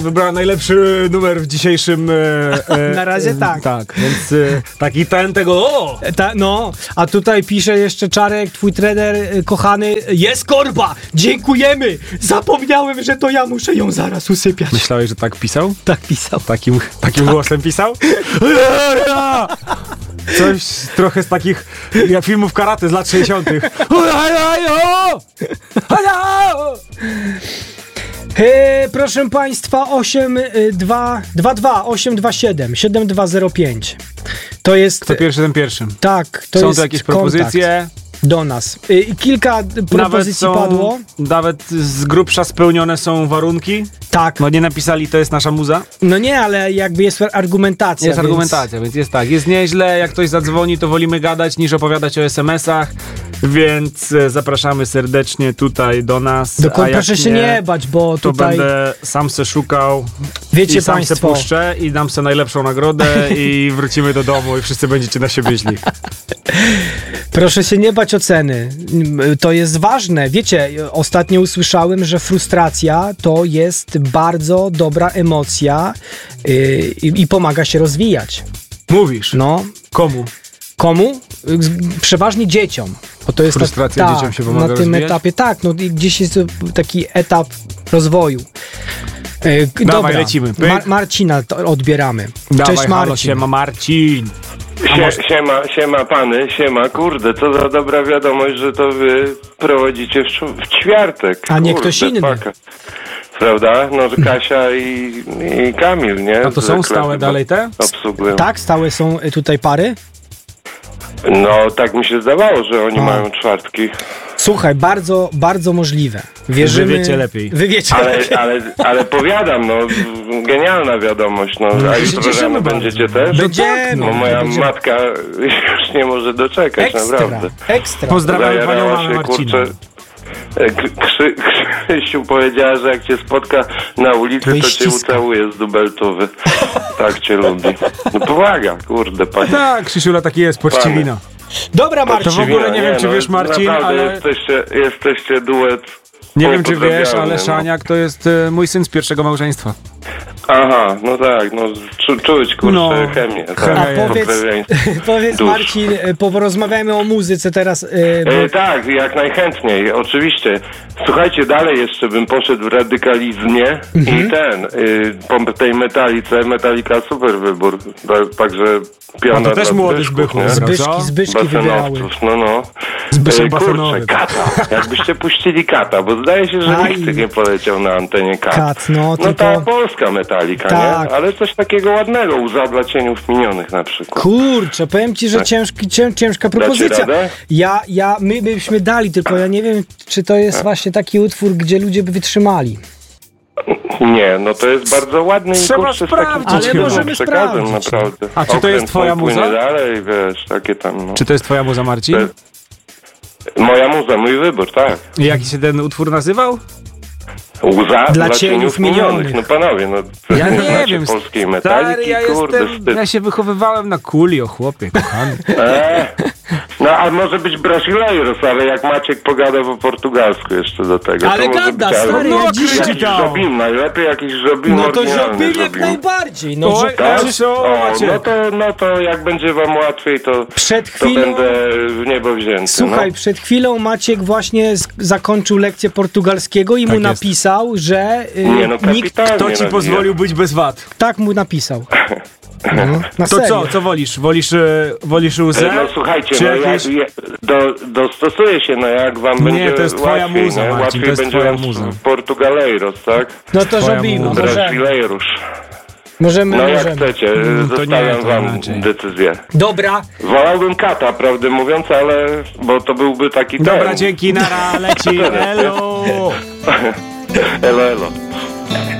wybrała najlepszy numer w dzisiejszym... Na razie tak. Tak, więc taki ten tego... No, a tutaj pisze jeszcze Czarek, twój trener kochany, jest korba, dziękujemy, zapomniałem, że to ja muszę ją zaraz usypiać. Myślałeś, że tak pisał? Tak pisał. Takim głosem pisał? Coś trochę z takich filmów karate z lat 60. Proszę Państwa, 827 7205. To jest... To pierwszy ten pierwszym. Tak, to są jest to jakieś kontakt propozycje? do nas. Kilka propozycji padło. Nawet z grubsza spełnione są warunki. Tak. No nie napisali, to jest nasza muza. No nie, ale jakby jest argumentacja. Jest argumentacja, więc jest tak. Jest nieźle, jak ktoś zadzwoni, to wolimy gadać niż opowiadać o SMS-ach, więc zapraszamy serdecznie tutaj do nas. Dokładnie, proszę się nie bać, bo to tutaj... będę sam se szukał. Wiecie i sam Państwo... se puszczę i dam se najlepszą nagrodę i wrócimy do domu i wszyscy będziecie na siebie źli. Proszę się nie bać oceny. To jest ważne. Wiecie, ostatnio usłyszałem, że frustracja to jest bardzo dobra emocja i pomaga się rozwijać. Mówisz? No. Komu? Komu? Przeważnie dzieciom. Bo to jest frustracja dzieciom się pomaga na tym rozwijać? etapie. Tak, no gdzieś jest taki etap rozwoju. Dawaj, lecimy. Marcina odbieramy. Dawaj, Cześć Marcin. halo, siema Marcin. Siema pany, kurde, co za dobra wiadomość, że to wy prowadzicie w ćwiartek. A nie ktoś inny. Paka. Prawda? No, że Kasia i Kamil, nie? A to są stałe dalej te? Obsługują. Tak, stałe są tutaj pary? No, tak mi się zdawało, że oni mają czwartki. Słuchaj, bardzo, bardzo możliwe. Wierzymy... Wy wiecie lepiej. Wy wiecie lepiej. Ale powiadam, no, genialna wiadomość, no. A jutro rano będziecie też? Będziemy. Bo moja matka już nie może doczekać, naprawdę. Ekstra. Pozdrawiam panią mamę Marcina. Kurczę, Krzysiu powiedziała, że jak cię spotka na ulicy, to cię ucałuje z dubeltówy. Tak cię lubi. No powaga, kurde, panie. Tak, Krzysiula taki jest, poczciwina. Dobra, Marcin. To w ogóle nie wiem, czy wiesz, Marcin, ale... Jesteście duet. Nie wiem, czy wiesz, ale Szaniak to jest mój syn z pierwszego małżeństwa. Aha, no tak, no czuć, kurczę, chemię. Chemia powiedz Marcin, porozmawiajmy o muzyce teraz. Tak, jak najchętniej, oczywiście. Słuchajcie, dalej jeszcze bym poszedł w radykalizmie i po tej Metallica super wybór, także piona. A to też młody Zbychu. Zbyszki wybierały. No. Zbyszek Kurczę, Kata. Jakbyście puścili Kata, bo zdaje się, że nikt nie poleciał na antenie Kat. No ta polska Metallica, tak. Nie? Ale coś takiego ładnego, Łza dla cieniów minionych na przykład. Kurczę, powiem ci, że ciężka propozycja. My byśmy dali, tylko ja nie wiem, czy to jest właśnie taki utwór, gdzie ludzie by wytrzymali. Nie, no to jest bardzo ładny i kurczę, ale możemy sprawdzić. Naprawdę. A czy to jest twoja muza? Dalej, wiesz, takie tam, no. Czy to jest twoja muza, Marcin? Moja muza, mój wybór, tak. I jak się ten utwór nazywał? Łza dla cieniów minionych. No panowie, no ja nie wiem, polskiej Metaliki, ja się wychowywałem na kuli, o chłopie, kochany. No a może być Brasileiros, ale jak Maciek pogada po portugalsku jeszcze do tego. Ale to może gada, być, stary, no, ja dziś Żobin, najlepiej jakiś Żobin. No to Żobin jak najbardziej. No, no to jak będzie wam łatwiej, to będę w niebo wzięty. Słuchaj, przed chwilą Maciek właśnie zakończył lekcję portugalskiego i mu napisał, że kto ci pozwolił być bez wad. Tak mu napisał. To co wolisz? Wolisz łzę? No słuchajcie, dostosuję się, jak wam będzie to jest twoja łatwiej, muza, Marcin, łatwiej to jest będzie twoja wam muza. Portugaleiros, tak? No to Żobin, Brasileiros. Możemy. Jak chcecie, zostawiam wam decyzję. Dobra. Wolałbym Kata, prawdę mówiąc, ale bo to byłby taki Dobra, dzięki, nara, leci, elo. Elo.